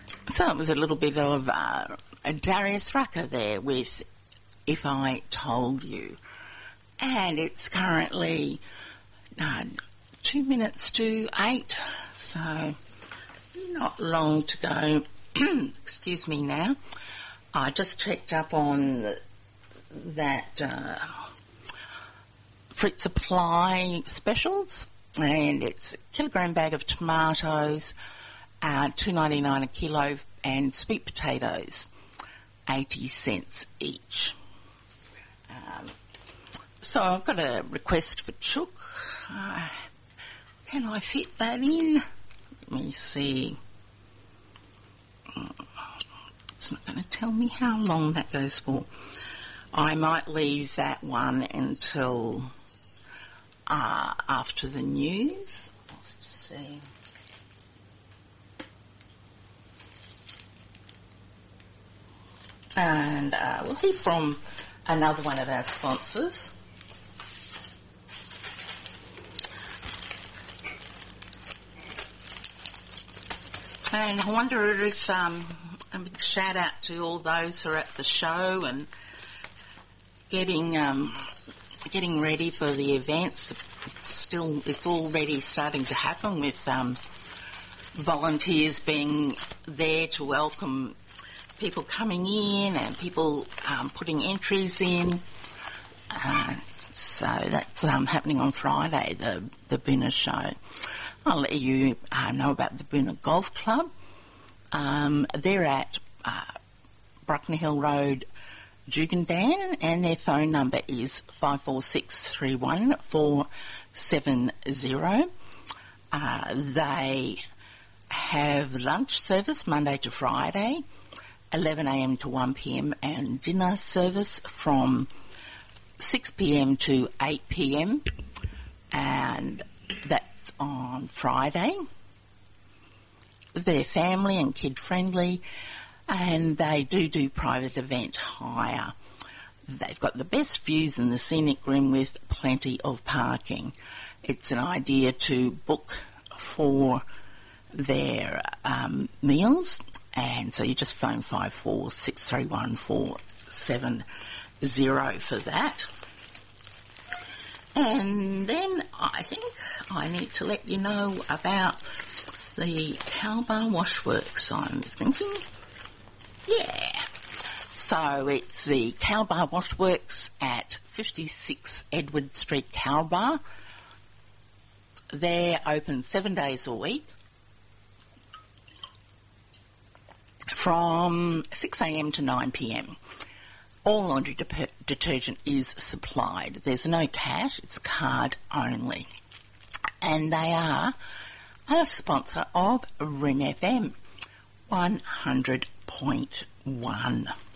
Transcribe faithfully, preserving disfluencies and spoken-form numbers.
So it was a little bit of uh, a Darius Rucker there with If I Told You. And it's currently uh, two minutes to eight, so not long to go. Excuse me now. I just checked up on the, that uh, Fruit Supply specials, and it's a kilogram bag of tomatoes, uh, two ninety-nine a kilo, and sweet potatoes, eighty cents each. Um, so I've got a request for chook. Uh, can I fit that in? Let me see. It's not going to tell me how long that goes for. I might leave that one until uh, after the news. Let's see. And uh, we'll hear from another one of our sponsors. And I wonder if um, a big shout out to all those who are at the show and getting um, getting ready for the events. It's still, it's already starting to happen with um, volunteers being there to welcome people coming in and people um, putting entries in. Uh, so that's um, happening on Friday, the the Boonah show. I'll let you uh, know about the Boonah Golf Club. Um, they're at uh, Bruckner Hill Road, Jugendan, and their phone number is five four six three one four seven zero. Uh, they have lunch service Monday to Friday, eleven a m to one p m, and dinner service from six p m to eight p m, and that's on Friday. They're family and kid friendly, and they do do private event hire. They've got the best views in the scenic rim with plenty of parking. It's an idea to book for their um, meals, and so you just phone five four six three one four seven zero for that. And then I think I need to let you know about the Cowbar Washworks, I'm thinking. Yeah. So it's the Cowbar Washworks at fifty-six Edward Street, Cowbar. They're open seven days a week from six a m to nine p m. All laundry de- detergent is supplied. There's no cash, it's card only. And they are a sponsor of R I M F M one hundred point one.